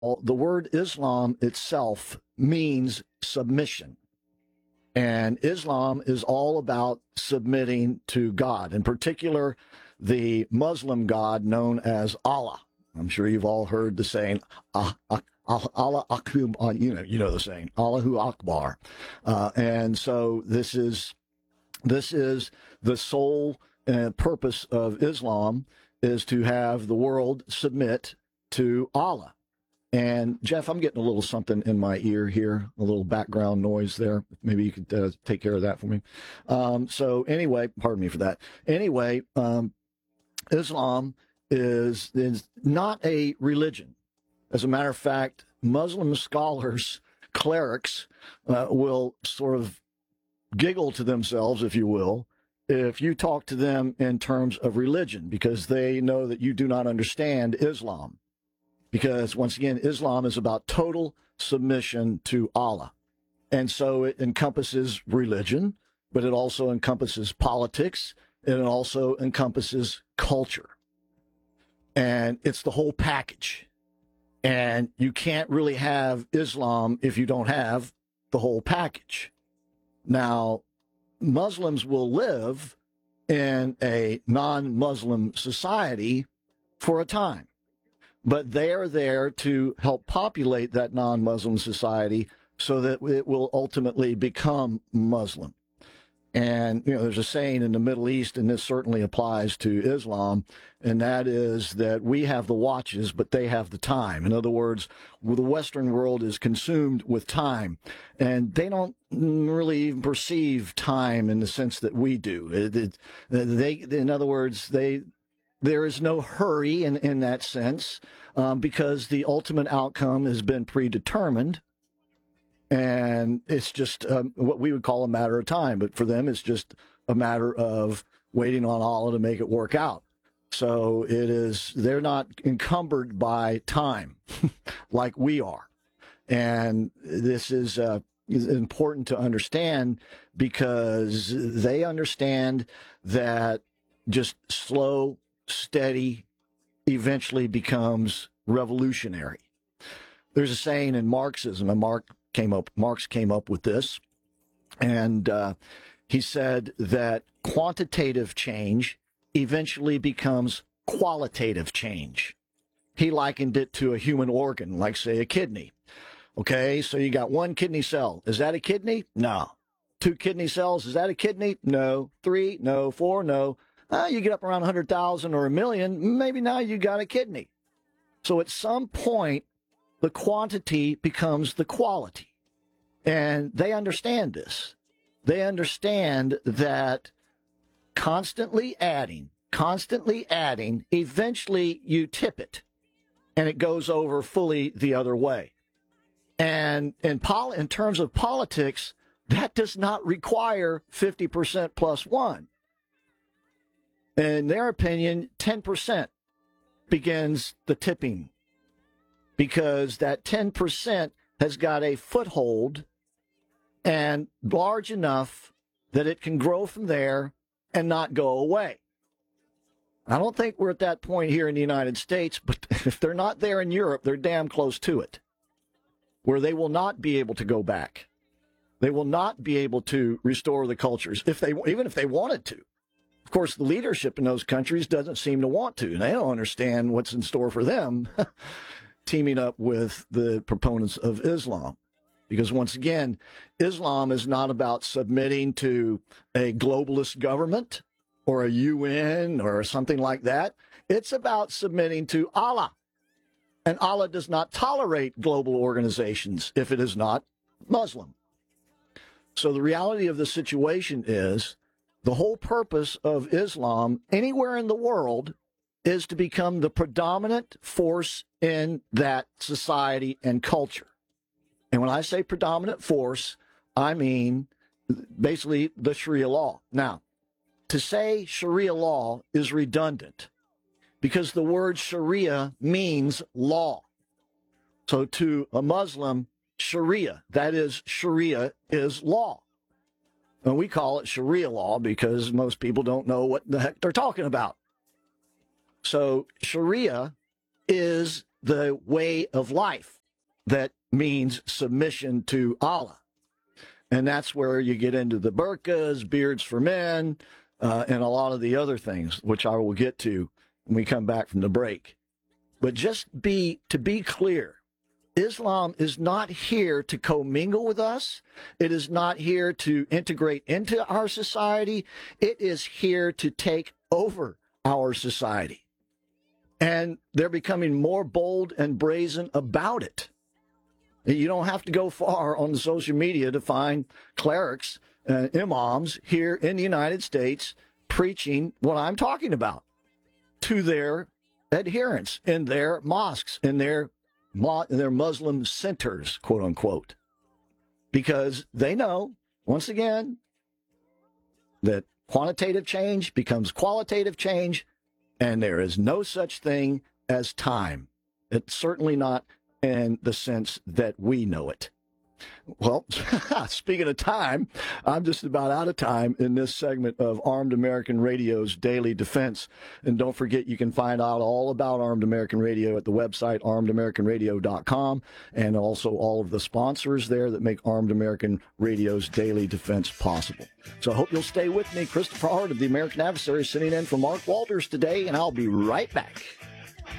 the word Islam itself means submission. And Islam is all about submitting to God, in particular, the Muslim God known as Allah. I'm sure you've all heard the saying, Allah Akbar, you know the saying, Allahu Akbar. And so this is the sole purpose of Islam, is to have the world submit to Allah. And Jeff, I'm getting a little something in my ear here, a little background noise there. Maybe you could take care of that for me. So anyway, pardon me for that. Anyway, Islam is not a religion. As a matter of fact, Muslim scholars, clerics, will sort of giggle to themselves, if you will, if you talk to them in terms of religion, because they know that you do not understand Islam. Because, once again, Islam is about total submission to Allah. And so it encompasses religion, but it also encompasses politics, and it also encompasses culture. And it's the whole package. And you can't really have Islam if you don't have the whole package. Now, Muslims will live in a non-Muslim society for a time, but they are there to help populate that non-Muslim society so that it will ultimately become Muslim. And, there's a saying in the Middle East, and this certainly applies to Islam, and that is that we have the watches, but they have the time. In other words, the Western world is consumed with time, and they don't really even perceive time in the sense that we do. In other words, there is no hurry in that sense, because the ultimate outcome has been predetermined. And it's just what we would call a matter of time. But for them, it's just a matter of waiting on Allah to make it work out. So they're not encumbered by time like we are. And this is important to understand, because they understand that just slow, steady eventually becomes revolutionary. There's a saying in Marxism, and Marx came up with this, and he said that quantitative change eventually becomes qualitative change. He likened it to a human organ, like, say, a kidney. Okay, so you got one kidney cell. Is that a kidney? No. Two kidney cells. Is that a kidney? No. Three? No. Four? No. You get up around 100,000 or 1,000,000, maybe now you got a kidney. So at some point, the quantity becomes the quality. And they understand this. They understand that constantly adding, eventually you tip it, and it goes over fully the other way. And in terms of politics, that does not require 50% plus one. In their opinion, 10% begins the tipping, because that 10% has got a foothold and large enough that it can grow from there and not go away. I don't think we're at that point here in the United States, but if they're not there in Europe, they're damn close to it, where they will not be able to go back. They will not be able to restore the cultures, even if they wanted to. Of course, the leadership in those countries doesn't seem to want to, and they don't understand what's in store for them teaming up with the proponents of Islam. Because once again, Islam is not about submitting to a globalist government or a UN or something like that. It's about submitting to Allah. And Allah does not tolerate global organizations if it is not Muslim. So the reality of the situation is, the whole purpose of Islam anywhere in the world is to become the predominant force in that society and culture. And when I say predominant force, I mean basically the Sharia law. Now, to say Sharia law is redundant, because the word Sharia means law. So to a Muslim, Sharia, that is, Sharia is law. And we call it Sharia law because most people don't know what the heck they're talking about. So Sharia is the way of life that means submission to Allah. And that's where you get into the burqas, beards for men, and a lot of the other things, which I will get to when we come back from the break. But to be clear, Islam is not here to commingle with us. It is not here to integrate into our society. It is here to take over our society. And they're becoming more bold and brazen about it. You don't have to go far on the social media to find clerics and imams here in the United States preaching what I'm talking about to their adherents in their mosques, in their Muslim centers, quote unquote, because they know, once again, that quantitative change becomes qualitative change, and there is no such thing as time. It's certainly not in the sense that we know it. Well, speaking of time, I'm just about out of time in this segment of Armed American Radio's Daily Defense. And don't forget, you can find out all about Armed American Radio at the website armedamericanradio.com, and also all of the sponsors there that make Armed American Radio's Daily Defense possible. So I hope you'll stay with me. Christopher Hart of the American Adversary sitting in for Mark Walters today, and I'll be right back.